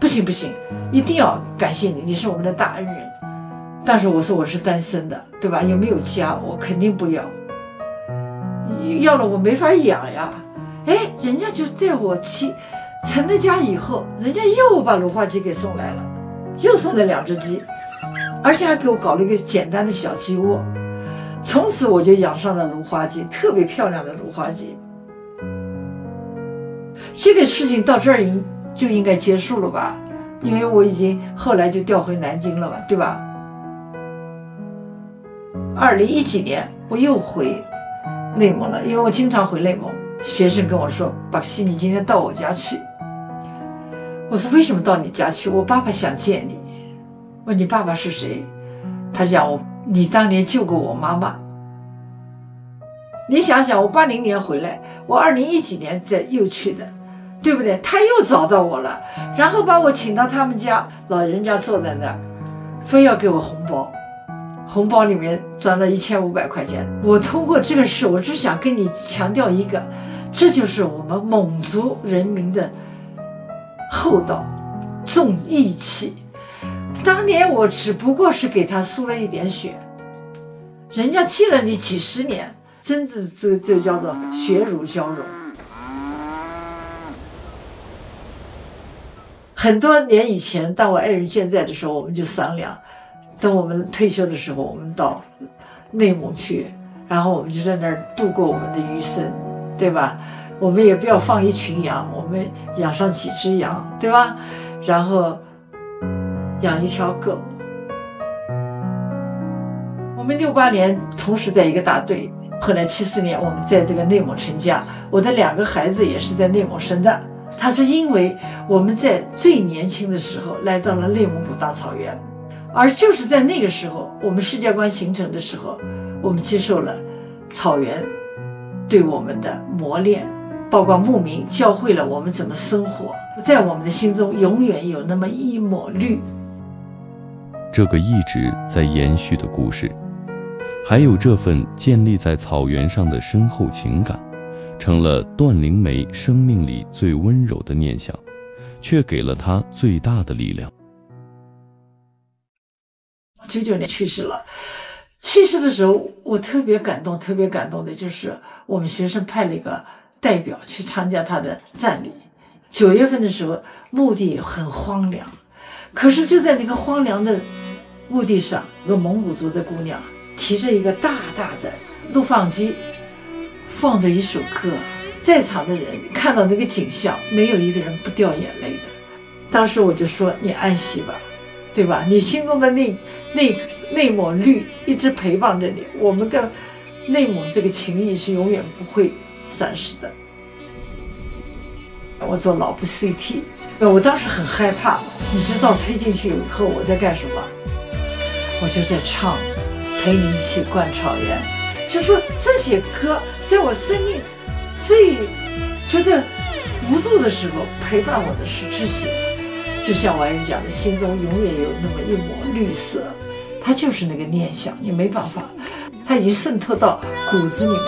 不行不行，一定要感谢你，你是我们的大恩人。但是我说我是单身的，对吧？有没有家？我肯定不要，要了我没法养呀。哎，人家就在我成了家以后，人家又把芦花鸡给送来了，又送了2只鸡，而且还给我搞了一个简单的小鸡窝。从此我就养上了芦花鸡，特别漂亮的芦花鸡。这个事情到这儿就应该结束了吧？因为我已经后来就调回南京了嘛，对吧？2010几年我又回内蒙了，因为我经常回内蒙。学生跟我说：“巴克西，你今天到我家去。”我说：“为什么到你家去？我爸爸想见你。”问你爸爸是谁？他讲你当年救过我妈妈。你想想，我80年回来，我2010几年又去的，对不对？他又找到我了，然后把我请到他们家，老人家坐在那儿，非要给我红包。红包里面装了1500块钱。我通过这个事，我只想跟你强调一个，这就是我们蒙族人民的厚道、重义气。当年我只不过是给他输了一点血，人家记了你几十年，真的就叫做血乳交融。很多年以前，当我爱人健在的时候，我们就商量，等我们退休的时候，我们到内蒙去，然后我们就在那儿度过我们的余生，对吧？我们也不要放一群羊，我们养上几只羊，对吧？然后养一条狗。我们68年同时在一个大队，后来74年我们在这个内蒙成家，我的2个孩子也是在内蒙生的。他说，因为我们在最年轻的时候来到了内蒙古大草原，而就是在那个时候，我们世界观形成的时候，我们接受了草原对我们的磨练，包括牧民教会了我们怎么生活，在我们的心中永远有那么一抹绿。 这个一直在延续的故事，还有这份建立在草原上的深厚情感，成了段灵梅生命里最温柔的念想，却给了她最大的力量。 99年去世了，去世的时候我特别感动的就是我们学生派了一个代表去参加他的葬礼。9月份的时候，墓地很荒凉，可是就在那个荒凉的墓地上，有个蒙古族的姑娘提着一个大大的录放机，放着一首歌，在场的人看到那个景象，没有一个人不掉眼泪的。当时我就说，你安息吧，对吧？你心中的内蒙绿一直陪伴着你，我们跟内蒙这个情谊是永远不会散失的。我做脑部 CT， 我当时很害怕，你知道推进去以后我在干什么？我就在唱陪你一起观草原。就说这些歌在我生命最觉得无助的时候，陪伴我的是这些。就像我爱人讲的，心中永远有那么一抹绿色，它就是那个念想，你没办法，它已经渗透到骨子里面。